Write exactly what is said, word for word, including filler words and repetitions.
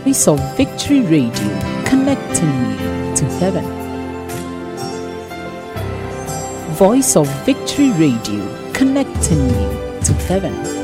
Voice of Victory Radio, connecting you to heaven. Voice of Victory Radio, connecting you to heaven.